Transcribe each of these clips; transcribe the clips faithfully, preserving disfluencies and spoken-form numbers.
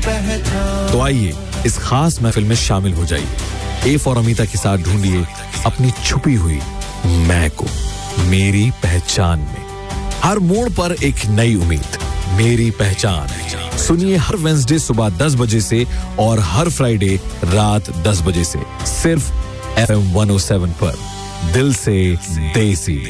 तो आइए इस खास महफिल में शामिल हो जाइए। ए फॉर अमीता के साथ ढूंढिए अपनी छुपी हुई मैं को मेरी पहचान में। हर मोड़ पर एक नई उम्मीद, मेरी पहचान। सुनिए हर वेंसडे सुबह दस बजे से और हर फ्राइडे रात दस बजे से सिर्फ F M one O seven पर, दिल से देसी।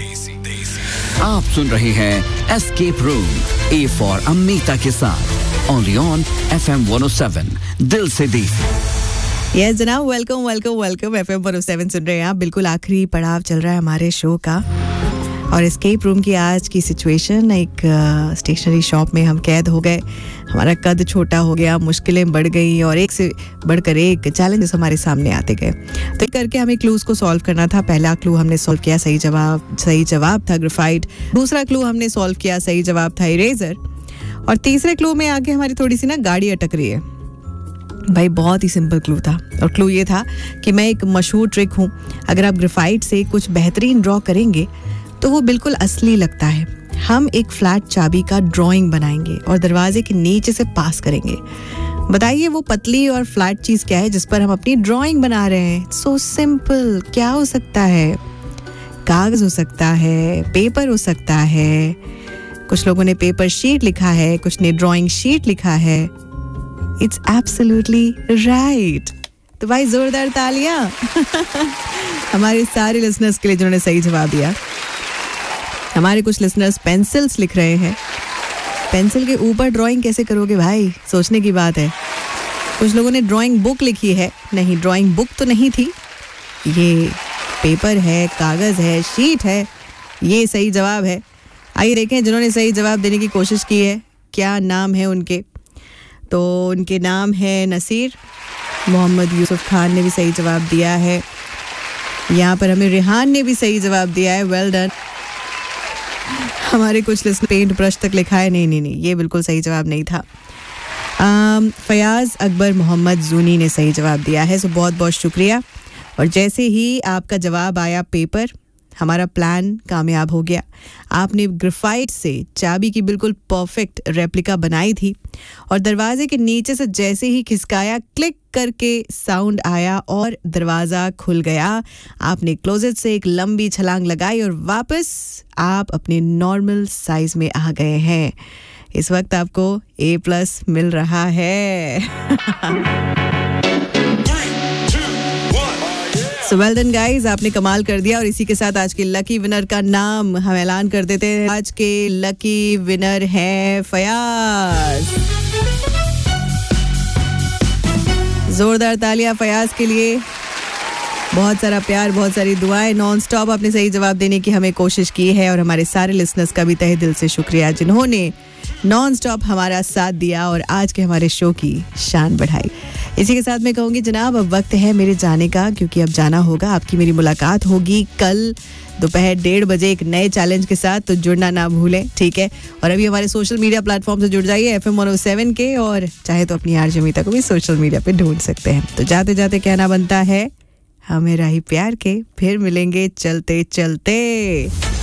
आप सुन रहे हैं escape room A for Amita के साथ only on F M one O seven, दिल से देसी। यस जनाब, welcome welcome welcome. F M one O seven सुन रहे हैं आप। बिल्कुल आखिरी पड़ाव चल रहा है हमारे शो का और एस्केप रूम की आज की सिचुएशन, एक स्टेशनरी शॉप में हम कैद हो गए। हमारा कद छोटा हो गया, मुश्किलें बढ़ गई और एक से बढ़कर एक चैलेंजेस हमारे सामने आते गए। तो ये करके हमें क्लूज को सॉल्व करना था। पहला क्लू हमने सॉल्व किया, सही जवाब सही जवाब था ग्रेफाइट। दूसरा क्लू हमने सॉल्व किया, सही जवाब था इरेजर। और तीसरे क्लू में आके हमारी थोड़ी सी ना गाड़ी अटक रही है। भाई बहुत ही सिंपल क्लू था और क्लू ये था कि मैं एक मशहूर ट्रिक हूँ, अगर आप ग्रेफाइट से कुछ बेहतरीन ड्रॉ करेंगे तो वो बिल्कुल असली लगता है। हम एक फ्लैट चाबी का ड्राइंग बनाएंगे और दरवाजे के नीचे से पास करेंगे। बताइए वो पतली और फ्लैट चीज क्या है जिस पर हम अपनी ड्राइंग बना रहे हैं? सो सिंपल, क्या हो सकता है? कागज हो सकता है, पेपर हो सकता है। कुछ लोगों ने पेपर शीट लिखा है, कुछ ने ड्राइंग शीट लिखा है। It's absolutely right. तो भाई जोरदार तालियां हमारे सारे लिसनर्स के लिए जिन्होंने सही जवाब दिया। हमारे कुछ लिसनर्स पेंसिल्स लिख रहे हैं। पेंसिल के ऊपर ड्राइंग कैसे करोगे भाई, सोचने की बात है। कुछ लोगों ने ड्राइंग बुक लिखी है। नहीं, ड्राइंग बुक तो नहीं थी, ये पेपर है, कागज है, शीट है। ये सही जवाब है। आइए देखें जिन्होंने सही जवाब देने की कोशिश की है क्या नाम है उनके। तो उनके नाम है नसीर। मोहम्मद यूसुफ खान ने भी सही जवाब दिया है। यहाँ पर हमें रिहान ने भी सही जवाब दिया है, वेल डन। हमारे कुछ लिस्ट पेंट ब्रश तक लिखा है। नहीं नहीं नहीं, ये बिल्कुल सही जवाब नहीं था। आम, फयाज अकबर मोहम्मद जूनी ने सही जवाब दिया है, सो बहुत बहुत शुक्रिया। और जैसे ही आपका जवाब आया पेपर, हमारा प्लान कामयाब हो गया। आपने ग्रेफाइट से चाबी की बिल्कुल परफेक्ट रेप्लिका बनाई थी और दरवाजे के नीचे से जैसे ही खिसकाया, क्लिक करके साउंड आया और दरवाज़ा खुल गया। आपने क्लोजेट से एक लंबी छलांग लगाई और वापस आप अपने नॉर्मल साइज में आ गए हैं। इस वक्त आपको ए प्लस मिल रहा है। सो वेल डन गाइज, आपने कमाल कर दिया। और इसी के साथ आज के लकी विनर का नाम हम ऐलान कर देते हैं। आज के लकी विनर हैं फयाज। जोरदार तालियां फयाज के लिए। बहुत सारा प्यार, बहुत सारी दुआएं। नॉन स्टॉप आपने सही जवाब देने की हमें कोशिश की है और हमारे सारे लिसनर्स का भी तहे दिल से शुक्रिया जिन्होंने नॉन स्टॉप हमारा साथ दिया और आज के हमारे शो की शान बढ़ाई। इसी के साथ मैं कहूँगी जनाब अब वक्त है मेरे जाने का, क्योंकि अब जाना होगा। आपकी मेरी मुलाकात होगी कल दोपहर डेढ़ बजे एक नए चैलेंज के साथ, तो जुड़ना ना भूलें, ठीक है। और अभी हमारे सोशल मीडिया प्लेटफॉर्म से जुड़ जाइए F M one O seven के, और चाहे तो अपनी आरजे अमीता को भी सोशल मीडिया पे ढूंढ सकते हैं। तो जाते जाते कहना बनता है हमें राही प्यार के, फिर मिलेंगे चलते चलते।